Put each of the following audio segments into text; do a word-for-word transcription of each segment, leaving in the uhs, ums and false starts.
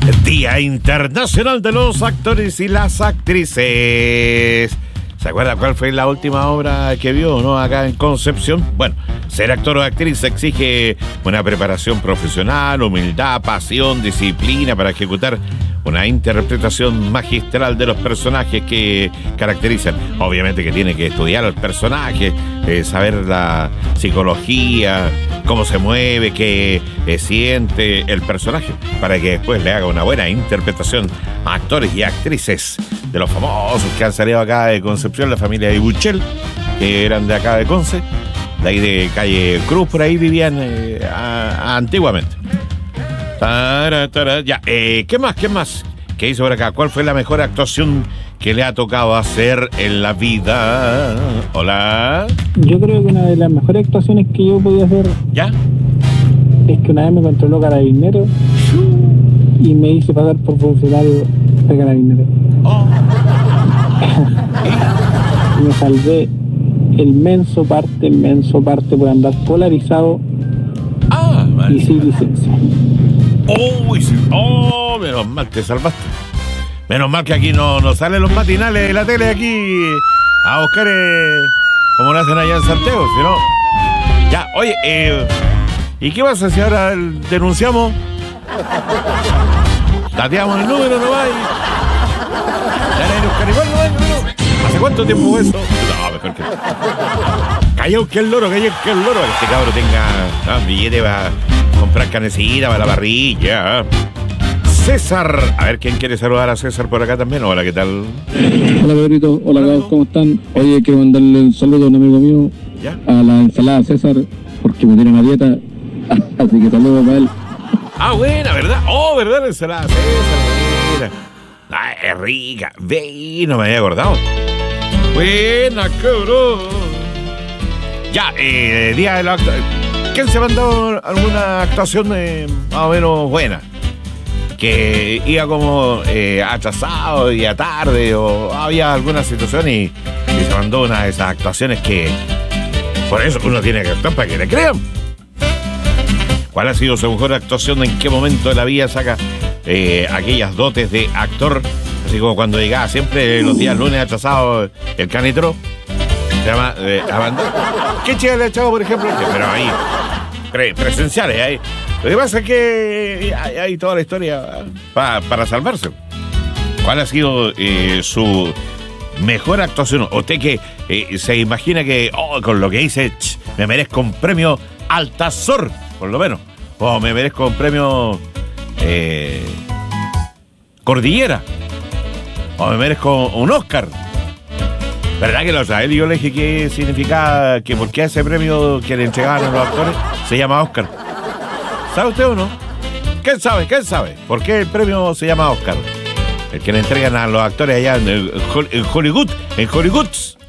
Día Internacional de los Actores y las Actrices. ¿Se acuerda cuál fue la última obra que vio, no? Acá en Concepción. Bueno, ser actor o actriz exige una preparación profesional, humildad, pasión, disciplina para ejecutar una interpretación magistral de los personajes que caracterizan. Obviamente que tiene que estudiar al personaje, eh, saber la psicología, cómo se mueve, qué eh, siente el personaje, para que después le haga una buena interpretación a actores y actrices de los famosos que han salido acá de Concepción, la familia de Buchel, que eran de acá de Conce, de ahí de calle Cruz, por ahí vivían eh, a, a, antiguamente. Tara, tara, ya, eh, ¿qué más? ¿Qué más? ¿Qué hizo por acá? ¿Cuál fue la mejor actuación que le ha tocado hacer en la vida? Hola. Yo creo que una de las mejores actuaciones que yo podía hacer, ¿ya?, es que una vez me controló Carabinero y me hice pasar por funcionario de Carabinero. Oh. Y me salvé el menso parte, el menso parte por andar polarizado Ah, vale. y sin licencia. Oh, sí. Oh, menos mal, te salvaste. Menos mal que aquí no, no salen los matinales de la tele aquí a buscar eh, como lo hacen allá en Santiago, si no. Ya, oye, eh, ¿y qué pasa si ahora denunciamos? Tateamos el número, no va y... ¿Hace cuánto tiempo fue eso? No, mejor que... Callao que el loro, callao que el loro. Este cabro tenga, ¿no?, billete para comprar carnecita para la parrilla. César, a ver, ¿quién quiere saludar a César por acá también? Hola, ¿qué tal? Hola, Pedrito. Hola, Hola ¿cómo están? Oye, quiero mandarle un saludo a un amigo mío, ¿ya?, a la ensalada César, porque me tienen a dieta, así que saludos para él. Ah, buena, ¿verdad? Oh, ¿verdad? La ensalada César, buena. Ay, es rica. Ve, no me había acordado. Buena, cabrón. Ya, eh, día de la actuación. ¿Quién se ha mandado alguna actuación eh, más o menos buena? Que iba como eh, atrasado y a tarde, o había alguna situación y, y se mandó una de esas actuaciones que por eso uno tiene que actuar para que le crean. ¿Cuál ha sido su mejor actuación? ¿En qué momento de la vida saca eh, aquellas dotes de actor? Así como cuando llegaba siempre los días lunes atrasado el canitro. Se llama eh, abandono. ¿Qué chica le ha echado, por ejemplo? Pero ahí, pre presenciales, ahí. Lo que pasa es que hay, hay toda la historia pa, para salvarse. ¿Cuál ha sido eh, su mejor actuación? ¿Usted que eh, se imagina que oh, con lo que hice ch, me merezco un premio Altazor, por lo menos? O me merezco un premio eh, Cordillera. O me merezco un Oscar. ¿Verdad que lo sabe? Yo le dije qué significaba, que por qué ese premio que le entregaban a los actores se llama Oscar. ¿Sabe usted o no? ¿Quién sabe? ¿Quién sabe? ¿Por qué el premio se llama Oscar? El que le entregan a los actores allá en, en Hollywood, en Hollywood.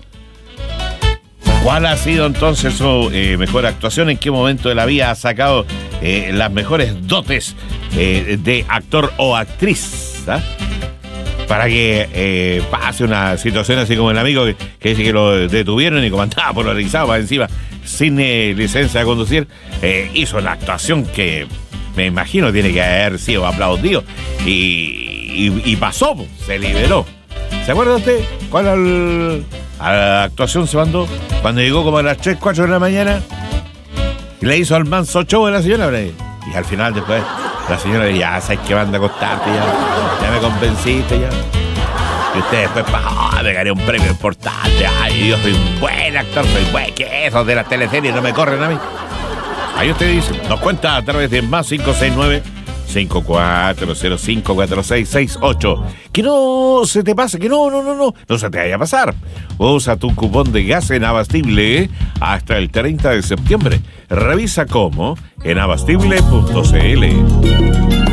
¿Cuál ha sido entonces su eh, mejor actuación? ¿En qué momento de la vida ha sacado eh, las mejores dotes eh, de actor o actriz? ¿Ah? Para que eh, pase una situación así como el amigo que, que dice que lo detuvieron y como andaba polarizado para encima, sin eh, licencia de conducir, eh, hizo la actuación que me imagino tiene que haber sido aplaudido y, y, y pasó, se liberó. ¿Se acuerda usted cuál al, a la actuación se mandó? Cuando llegó como a las tres, cuatro de la mañana y le hizo al manso show a la señora, y al final después la señora le ya sabes que manda a acostarte, ya, ya me convenciste ya. Y usted después, ah, me gané un premio importante, ay, yo soy un buen actor, soy buen, que esos de las teleseries no me corren a mí. Ahí usted dice, nos cuenta a través de más cinco seis nueve, cinco cuatro cero cinco, cuatro seis seis ocho. Que no se te pase, que no, no, no, no, no se te vaya a pasar. Usa tu cupón de gas en Abastible hasta el treinta de septiembre. Revisa cómo en abastible punto c l.